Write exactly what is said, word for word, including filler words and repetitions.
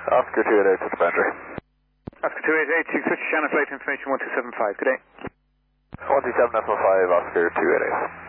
Oscar two eight eight, switch boundary. Oscar two eight eight, you switch channel flight information one two seven five, good day. one two seven F five, Oscar two eight eight.